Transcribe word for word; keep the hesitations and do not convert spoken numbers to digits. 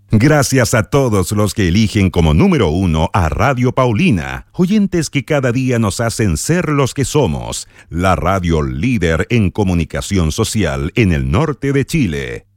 Gracias a todos los que eligen como número uno a Radio Paulina, oyentes que cada día nos hacen ser los que somos, la radio líder en comunicación social en el norte de Chile.